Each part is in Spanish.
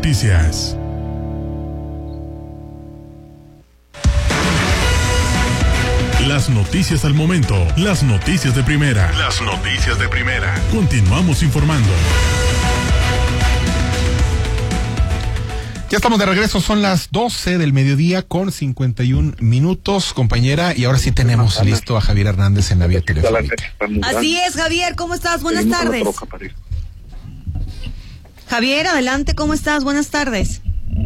Noticias. Las noticias al momento, las noticias de primera. Las noticias de primera. Continuamos informando. Ya estamos de regreso, son las 12 del mediodía con 51 minutos, compañera, y ahora sí tenemos listo a Javier Hernández en la vía telefónica. Así es, Javier, ¿cómo estás? Buenas tardes. Javier, adelante, ¿cómo estás? Buenas tardes.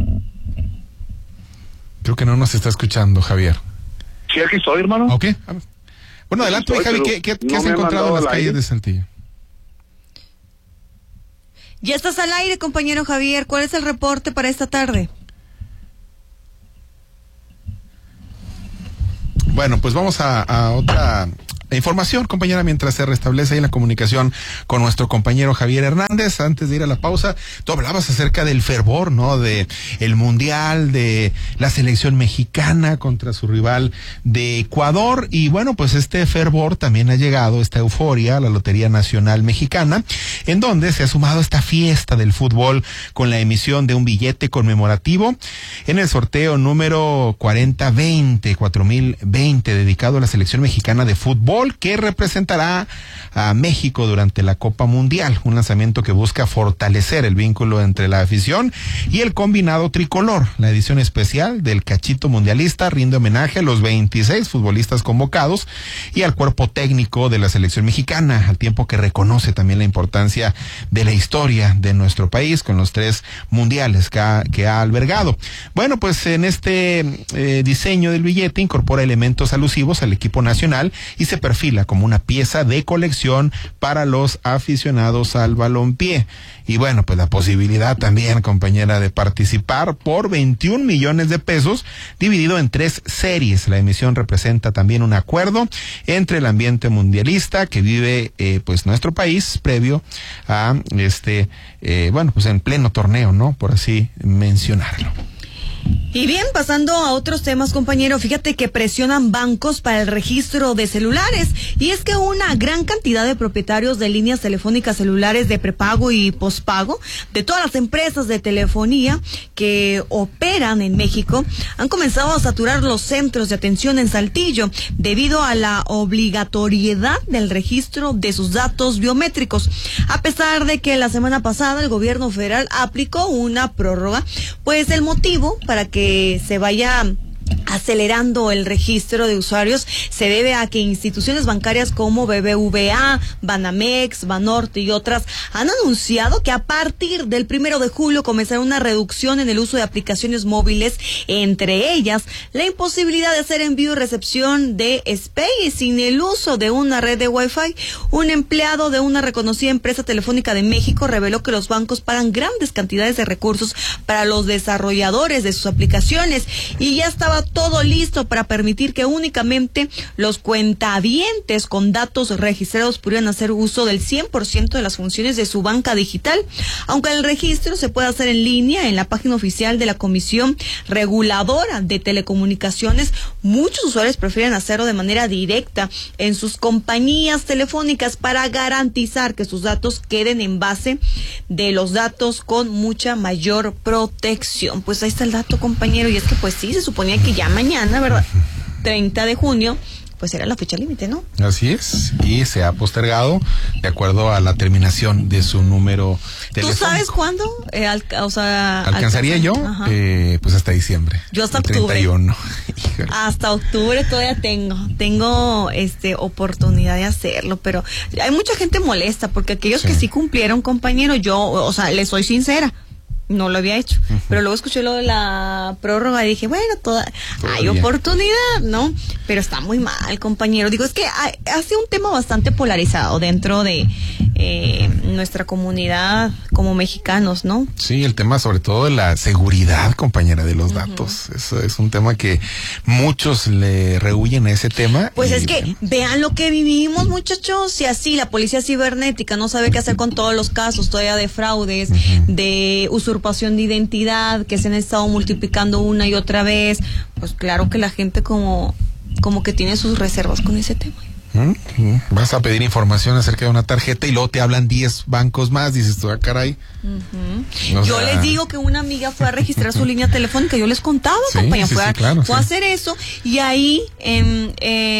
Creo que no nos está escuchando, Javier. Sí, aquí estoy, hermano. Ok. Bueno, adelante, Javi, ¿qué has encontrado en las calles de Saltillo? Ya estás al aire, compañero Javier. ¿Cuál es el reporte para esta tarde? Bueno, pues vamos a otra información, compañera, mientras se restablece ahí la comunicación con nuestro compañero Javier Hernández. Antes de ir a la pausa, tú hablabas acerca del fervor, ¿no? De el mundial, de la selección mexicana contra su rival de Ecuador. Y bueno, pues este fervor también ha llegado, esta euforia, a la Lotería Nacional Mexicana, en donde se ha sumado esta fiesta del fútbol con la emisión de un billete conmemorativo en el sorteo número 4020 dedicado a la selección mexicana de fútbol, que representará a México durante la Copa Mundial, un lanzamiento que busca fortalecer el vínculo entre la afición y el combinado tricolor. La edición especial del Cachito Mundialista rinde homenaje a los 26 futbolistas convocados y al cuerpo técnico de la selección mexicana, al tiempo que reconoce también la importancia de la historia de nuestro país con los 3 mundiales que ha albergado. Bueno, pues en este diseño del billete incorpora elementos alusivos al equipo nacional y se perfila como una pieza de colección para los aficionados al balompié. Y bueno, pues la posibilidad también, compañera, de participar por 21 millones de pesos dividido en 3 series. La emisión representa también un acuerdo entre el ambiente mundialista que vive pues nuestro país previo a bueno, pues en pleno torneo, ¿no? Por así mencionarlo. Y bien, pasando a otros temas, compañero, fíjate que presionan bancos para el registro de celulares, y es que una gran cantidad de propietarios de líneas telefónicas celulares de prepago y pospago de todas las empresas de telefonía que operan en México han comenzado a saturar los centros de atención en Saltillo debido a la obligatoriedad del registro de sus datos biométricos, a pesar de que la semana pasada el gobierno federal aplicó una prórroga, pues el motivo para que se vaya acelerando el registro de usuarios se debe a que instituciones bancarias como BBVA, Banamex, Banorte y otras han anunciado que a partir del 1 de julio comenzará una reducción en el uso de aplicaciones móviles, entre ellas la imposibilidad de hacer envío y recepción de SPEI sin el uso de una red de Wi-Fi. Un empleado de una reconocida empresa telefónica de México reveló que los bancos pagan grandes cantidades de recursos para los desarrolladores de sus aplicaciones y ya estaba todo listo para permitir que únicamente los cuentavientes con datos registrados pudieran hacer uso del 100% de las funciones de su banca digital. Aunque el registro se puede hacer en línea en la página oficial de la Comisión Reguladora de Telecomunicaciones, muchos usuarios prefieren hacerlo de manera directa en sus compañías telefónicas para garantizar que sus datos queden en base de los datos con mucha mayor protección. Pues ahí está el dato, compañero, y es que pues sí, se suponía que ya mañana, ¿verdad? 30 de junio, pues era la fecha límite, ¿no? Así es, y se ha postergado de acuerdo a la terminación de su número telefónico. ¿Tú sabes cuándo? ¿Alcanzaría yo? Pues hasta diciembre. Yo hasta octubre. 31. Hasta octubre todavía tengo oportunidad de hacerlo, pero hay mucha gente molesta porque aquellos que sí cumplieron, compañero, yo, les soy sincera, no lo había hecho, pero luego escuché lo de la prórroga y dije, bueno, hay oportunidad, ¿no? Pero está muy mal, compañero. Digo, es que hace un tema bastante polarizado dentro de nuestra comunidad como mexicanos, ¿no? Sí, el tema sobre todo de la seguridad, compañera, de los datos. Eso es un tema que muchos le rehuyen a ese tema. Pues es que vean lo que vivimos, muchachos. Si así la policía cibernética no sabe qué hacer con todos los casos todavía de fraudes, de usurpación de identidad que se han estado multiplicando una y otra vez, pues claro que la gente como que tiene sus reservas con ese tema. Vas a pedir información acerca de una tarjeta y luego te hablan 10 bancos más, dices tú, caray. Yo les digo que una amiga fue a registrar su línea telefónica, yo les contaba, compañía, fue a hacer eso, y ahí en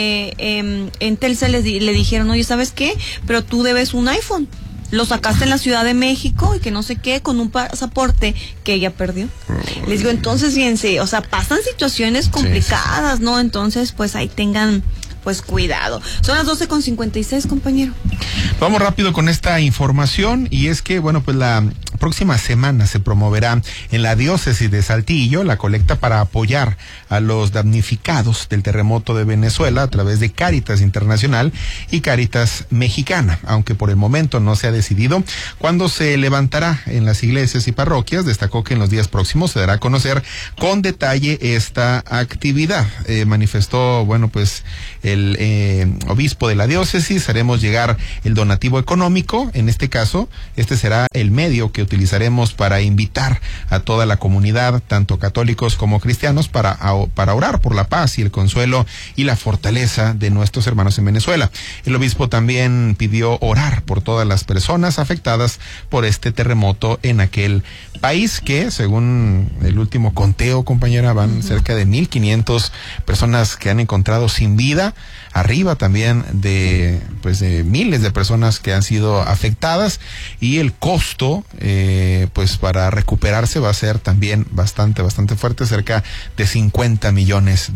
Telcel le dijeron, oye, ¿sabes qué? Pero tú debes un iPhone. Lo sacaste en la Ciudad de México y que no sé qué, con un pasaporte que ella perdió. Les digo, entonces, fíjense, o sea, pasan situaciones complicadas, ¿no? Entonces, pues ahí tengan pues cuidado. Son las 12:56, compañero. Vamos rápido con esta información, y es que, bueno, pues la próxima semana se promoverá en la diócesis de Saltillo la colecta para apoyar a los damnificados del terremoto de Venezuela a través de Cáritas Internacional y Cáritas Mexicana, aunque por el momento no se ha decidido cuándo se levantará en las iglesias y parroquias. Destacó que en los días próximos se dará a conocer con detalle esta actividad. Manifestó, bueno, pues el obispo de la diócesis: haremos llegar el donativo económico. En este caso, este será el medio que utilizaremos para invitar a toda la comunidad, tanto católicos como cristianos, para orar por la paz y el consuelo y la fortaleza de nuestros hermanos en Venezuela. El obispo también pidió orar por todas las personas afectadas por este terremoto en aquel país, que según el último conteo, compañera, van cerca de 1,500 personas que han encontrado sin vida, arriba también de miles de personas que han sido afectadas, y el costo pues para recuperarse va a ser también bastante fuerte, cerca de $50 millones.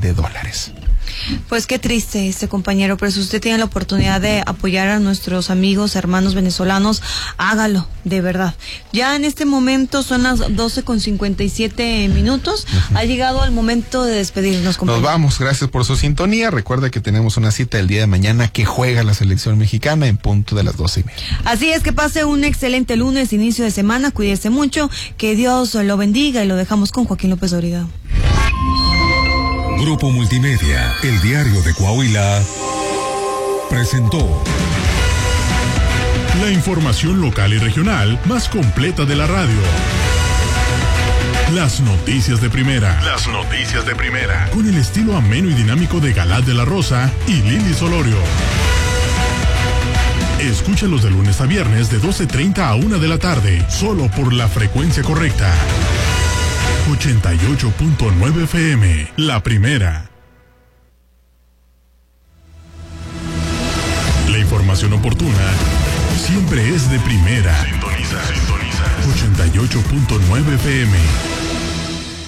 Pues qué triste, compañero, pero si usted tiene la oportunidad de apoyar a nuestros amigos, hermanos venezolanos, hágalo, de verdad. Ya en este momento son las 12:57. Ha llegado el momento de despedirnos, compañero. Nos vamos, gracias por su sintonía. Recuerda que tenemos una cita el día de mañana que juega la selección mexicana en punto de las 12:30. Así es, que pase un excelente lunes, inicio de semana, cuídese mucho, que Dios lo bendiga, y lo dejamos con Joaquín López Dóriga. Grupo Multimedia, el diario de Coahuila, presentó la información local y regional más completa de la radio. Las noticias de primera. Las noticias de primera. Con el estilo ameno y dinámico de Galad de la Rosa y Lili Solorio. Escúchalos de lunes a viernes de 12:30 a 1 de la tarde, solo por la frecuencia correcta. 88.9 FM, la primera. La información oportuna siempre es de primera. Sintoniza. 88.9 FM.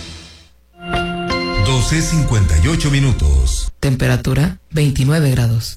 12:58. Temperatura 29 grados.